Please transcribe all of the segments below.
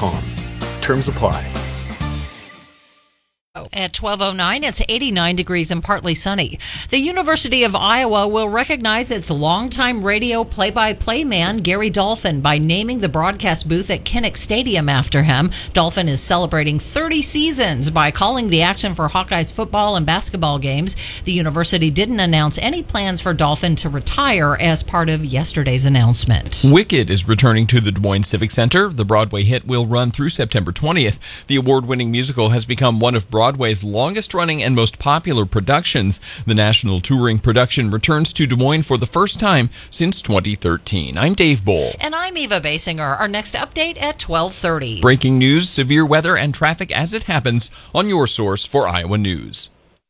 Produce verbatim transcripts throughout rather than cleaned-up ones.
com. Terms apply. At twelve oh nine, it's eighty-nine degrees and partly sunny. The University of Iowa will recognize its longtime radio play-by-play man, Gary Dolphin, by naming the broadcast booth at Kinnick Stadium after him. Dolphin is celebrating thirty seasons by calling the action for Hawkeyes football and basketball games. The university didn't announce any plans for Dolphin to retire as part of yesterday's announcement. Wicked is returning to the Des Moines Civic Center. The Broadway hit will run through September twentieth. The award-winning musical has become one of Broadway's longest-running and most popular productions. The national touring production returns to Des Moines for the first time since twenty thirteen. I'm Dave Bohl. And I'm Eva Basinger. Our next update at twelve thirty. Breaking news, severe weather, and traffic as it happens on your source for Iowa News.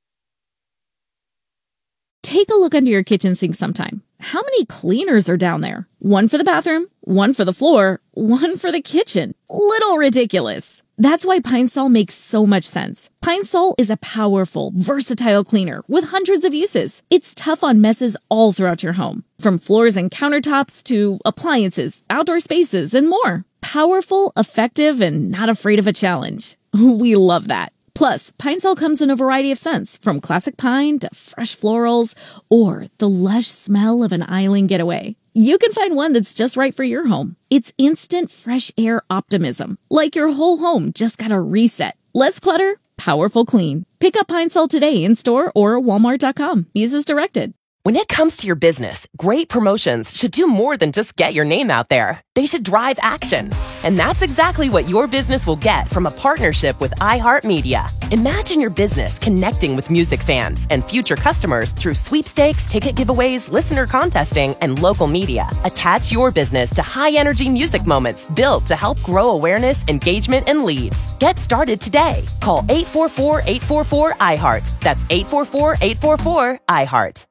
Take a look under your kitchen sink sometime. How many cleaners are down there? One for the bathroom, one for the floor, one for the kitchen. Little ridiculous. That's why Pine Sol makes so much sense. Pine Sol is a powerful, versatile cleaner with hundreds of uses. It's tough on messes all throughout your home, from floors and countertops to appliances, outdoor spaces, and more. Powerful, effective, and not afraid of a challenge. We love that. Plus, Pine Sol comes in a variety of scents, from classic pine to fresh florals, or the lush smell of an island getaway. You can find one that's just right for your home. It's instant fresh air optimism, like your whole home just got a reset. Less clutter, powerful clean. Pick up Pine Sol today in store or walmart dot com. Use as directed. When it comes to your business, great promotions should do more than just get your name out there. They should drive action. And that's exactly what your business will get from a partnership with iHeartMedia. Imagine your business connecting with music fans and future customers through sweepstakes, ticket giveaways, listener contesting, and local media. Attach your business to high-energy music moments built to help grow awareness, engagement, and leads. Get started today. Call eight four four, eight four four, I heart. That's eight four four, eight four four, I heart.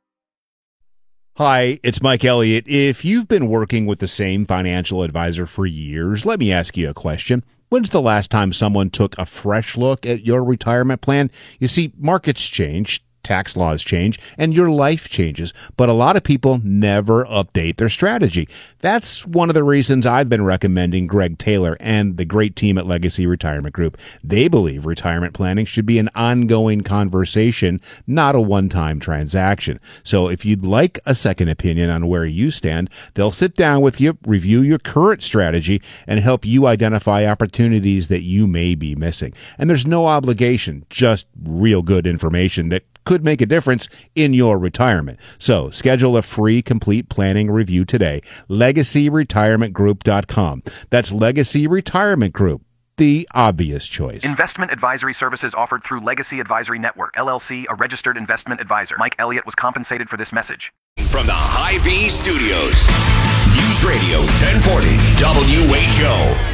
Hi, it's Mike Elliott. If you've been working with the same financial advisor for years, let me ask you a question. When's the last time someone took a fresh look at your retirement plan? You see, markets change, tax laws change, and your life changes, but a lot of people never update their strategy. That's one of the reasons I've been recommending Greg Taylor and the great team at Legacy Retirement Group. They believe retirement planning should be an ongoing conversation, not a one-time transaction. So if you'd like a second opinion on where you stand, they'll sit down with you, review your current strategy, and help you identify opportunities that you may be missing. And there's no obligation, just real good information that could make a difference in your retirement. So schedule a free complete planning review today. legacy retirement group dot com. That's Legacy Retirement Group, the obvious choice. Investment advisory services offered through Legacy Advisory Network, L L C, a registered investment advisor. Mike Elliott was compensated for this message. From the Hy-Vee Studios, News Radio ten forty W H O.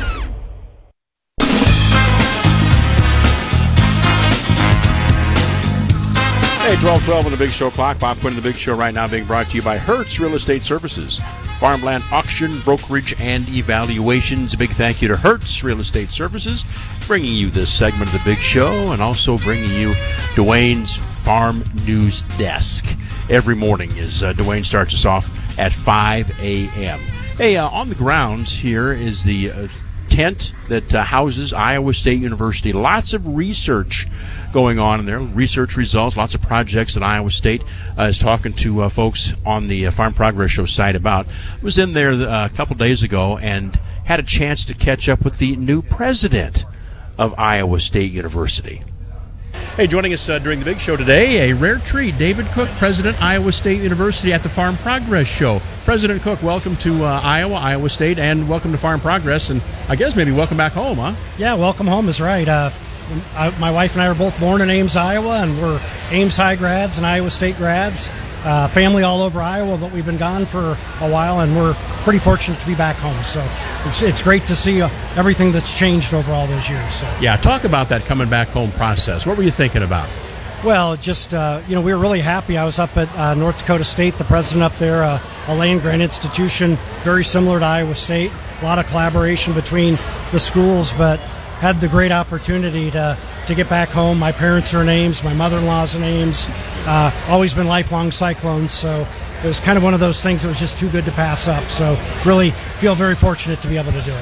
Hey, twelve twelve on the Big Show clock. Bob Quinn, the Big Show right now being brought to you by Hertz Real Estate Services. Farmland auction, brokerage, and evaluations. A big thank you to Hertz Real Estate Services, bringing you this segment of the Big Show and also bringing you Dwayne's Farm News Desk. Every morning as uh, Dwayne starts us off at five a.m. Hey, uh, on the grounds here is the uh, tent that uh, houses Iowa State University. Lots of research going on in there, research results, lots of projects that Iowa State uh, is talking to uh, folks on the uh, Farm Progress Show site about. I was in there uh, a couple days ago and had a chance to catch up with the new president of Iowa State University. Hey, joining us uh, during the Big Show today, a rare treat, David Cook, President, Iowa State University at the Farm Progress Show. President Cook, welcome to uh, Iowa, Iowa State, and welcome to Farm Progress, and I guess maybe welcome back home, huh? Yeah, welcome home is right. Uh, I, my wife and I were both born in Ames, Iowa, and we're Ames High grads and Iowa State grads. Uh, family all over Iowa, but we've been gone for a while, and we're pretty fortunate to be back home. So it's it's great to see uh, everything that's changed over all those years. So yeah, talk about that coming back home process. What were you thinking about? Well, just uh, you know, we were really happy. I was up at uh, North Dakota State, the president up there, uh, a land grant institution, very similar to Iowa State. A lot of collaboration between the schools, but had the great opportunity to to get back home. My parents are in Ames, my mother-in-law's in Ames, uh, always been lifelong Cyclones, so it was kind of one of those things that was just too good to pass up. So really feel very fortunate to be able to do it.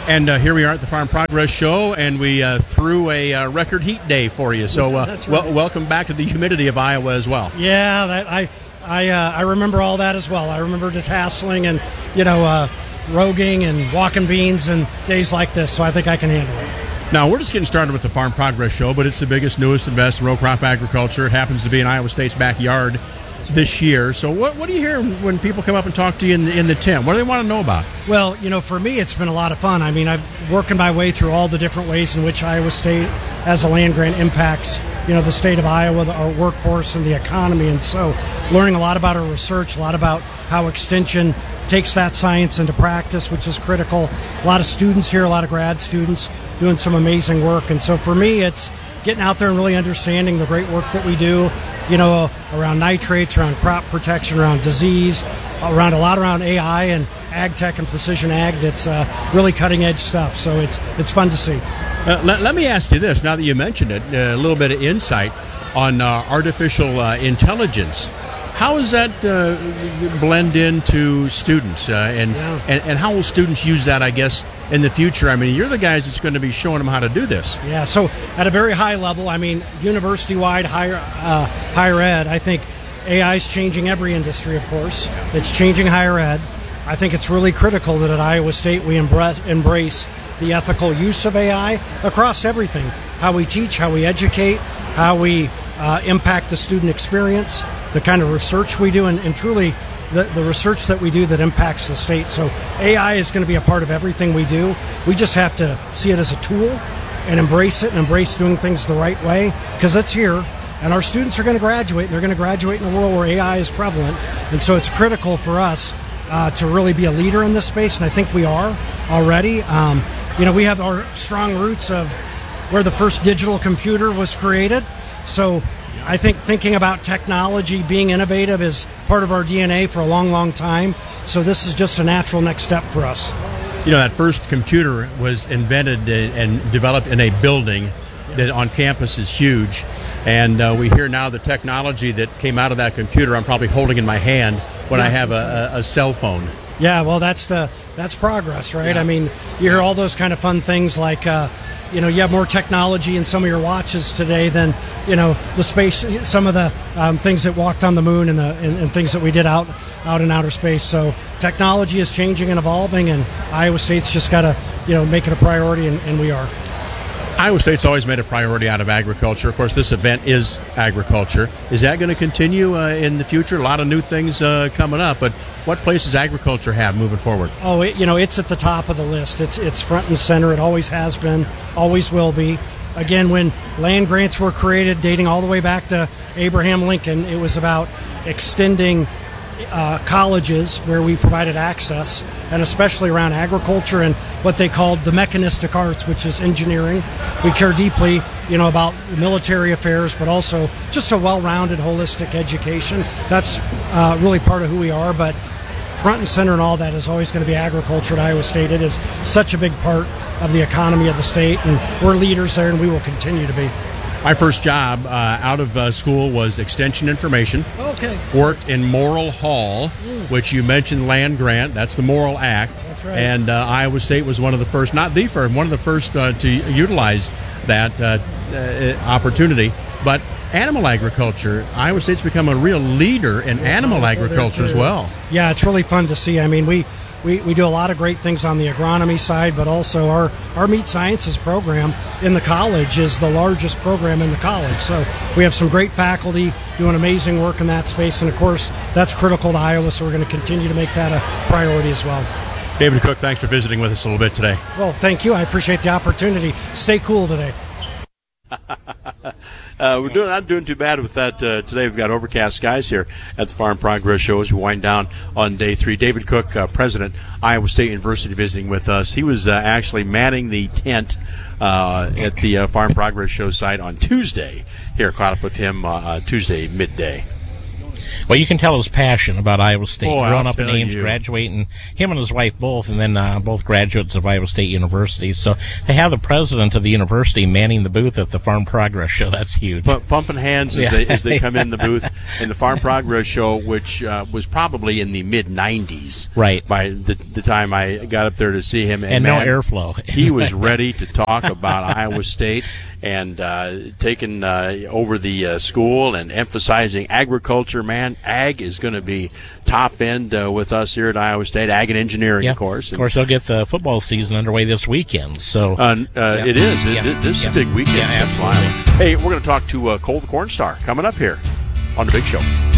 And uh, here we are at the Farm Progress Show, and we uh, threw a uh, record heat day for you. So uh, That's right. wel- welcome back to the humidity of Iowa as well. Yeah, that I I uh, I remember all that as well. I remember detasseling and you know uh, roguing and walking beans and days like this. So I think I can handle it. Now, we're just getting started with the Farm Progress Show, but it's the biggest, newest, and best in row crop agriculture. It happens to be in Iowa State's backyard this year. So what, what do you hear when people come up and talk to you in the, in the tent? What do they want to know about? Well, you know, for me, it's been a lot of fun. I mean, I've working my way through all the different ways in which Iowa State, as a land grant, impacts, you know, the state of Iowa, the, our workforce, and the economy. And so learning a lot about our research, a lot about how Extension takes that science into practice, which is critical. A lot of students here, a lot of grad students doing some amazing work. And so for me, it's getting out there and really understanding the great work that we do, you know, around nitrates, around crop protection, around disease, around a lot around A I and ag tech and precision ag. That's uh, really cutting edge stuff. So it's it's fun to see. Uh, let, let me ask you this, now that you mentioned it, uh, a little bit of insight on uh, artificial uh, intelligence. How does that uh, blend into students, uh, and, Yeah. and and how will students use that, I guess, in the future? I mean, you're the guys that's going to be showing them how to do this. Yeah, so at a very high level, I mean, university-wide higher uh, higher ed, I think A I is changing every industry, of course. It's changing higher ed. I think it's really critical that at Iowa State we embrace, embrace the ethical use of A I across everything. How we teach, how we educate, how we uh, impact the student experience, the kind of research we do, and, and truly the, the research that we do that impacts the state. So A I is going to be a part of everything we do. We just have to see it as a tool and embrace it and embrace doing things the right way, because it's here. And our students are going to graduate, and they're going to graduate in a world where A I is prevalent. And so it's critical for us uh, to really be a leader in this space, and I think we are already. Um, you know, we have our strong roots of where the first digital computer was created. So I think thinking about technology, being innovative, is part of our D N A for a long, long time. So this is just a natural next step for us. You know, that first computer was invented and developed in a building that on campus is huge. And uh, we hear now the technology that came out of that computer I'm probably holding in my hand when I have a, a, a cell phone. Yeah, well, that's the that's progress, right? Yeah. I mean, you hear all those kind of fun things like, uh, you know, you have more technology in some of your watches today than, you know, the space, some of the um, things that walked on the moon and the and, and things that we did out out in outer space. So technology is changing and evolving, and Iowa State's just got to, you know, make it a priority, and, and we are. Iowa State's always made a priority out of agriculture. Of course, this event is agriculture. Is that going to continue uh, in the future? A lot of new things uh, coming up, but what place does agriculture have moving forward? Oh, it, you know, it's at the top of the list. It's it's front and center. It always has been, always will be. Again, when land grants were created, dating all the way back to Abraham Lincoln, it was about extending uh, colleges where we provided access, and especially around agriculture and what they called the mechanistic arts, which is engineering. We care deeply, you know, about military affairs, but also just a well-rounded, holistic education. That's uh, really part of who we are, but front and center and all that is always going to be agriculture at Iowa State. It is such a big part of the economy of the state, and we're leaders there, and we will continue to be. My first job uh, out of uh, school was Extension Information. Okay. Worked in Morrill Hall, which you mentioned land grant. That's the Morrill Act. That's right. And uh, Iowa State was one of the first, not the first, one of the first uh, to utilize that uh, uh, opportunity. But animal agriculture, Iowa State's become a real leader in animal agriculture as well. Yeah, it's really fun to see. I mean, we, we, we do a lot of great things on the agronomy side, but also our, our meat sciences program in the college is the largest program in the college. So we have some great faculty doing amazing work in that space, and of course, that's critical to Iowa, so we're going to continue to make that a priority as well. David Cook, thanks for visiting with us a little bit today. Well, thank you. I appreciate the opportunity. Stay cool today. Uh, we're doing not doing too bad with that uh, today. We've got overcast skies here at the Farm Progress Show as we wind down on day three. David Cook, uh, president, Iowa State University, visiting with us. He was uh, actually manning the tent uh, at the uh, Farm Progress Show site on Tuesday. Here, caught up with him uh, uh, Tuesday midday. Well, you can tell his passion about Iowa State. Oh, Growing I'll up in tell Ames, you. graduating, him and his wife both, and then uh, both graduates of Iowa State University. So to have the president of the university manning the booth at the Farm Progress Show, that's huge. P- pumping hands as, Yeah. they, as they come in the booth in the Farm Progress Show, which uh, was probably in the mid nineties. Right. By the, the time I got up there to see him. And, And no man, airflow. He was ready to talk about Iowa State and uh, taking uh, over the uh, school and emphasizing agriculture. Man, ag is going to be top end uh, with us here at Iowa State. Ag and engineering, Yeah. of course. Of course, they'll get the football season underway this weekend. So Uh, uh, Yeah. It is. It, Yeah. it- this Yeah. is a big weekend. Yeah, Hey, we're going to talk to uh, Cole the Corn Star coming up here on The Big Show.